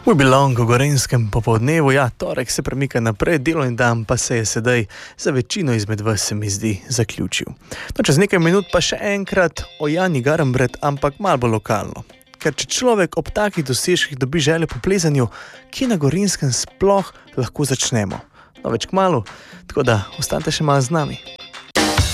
V Bilongu, Gorenjskem popoldnevu, torek se premika naprej, delovni dan pa se je sedaj za večino izmed vas, se mi zdi, zaključil. No, čez nekaj minut pa še enkrat o Jani Garnbret, ampak malo bolj lokalno. Ker če človek ob takih dosežkih dobi željo po plezanju, kje na Gorenjskem sploh lahko začnemo? No, več kmalu, tako da ostanite še malo z nami.